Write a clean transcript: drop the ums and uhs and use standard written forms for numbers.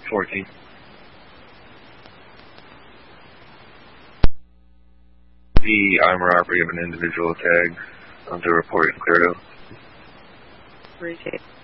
14. The armed robbery of an individual tag to report in Clearville. Appreciate it.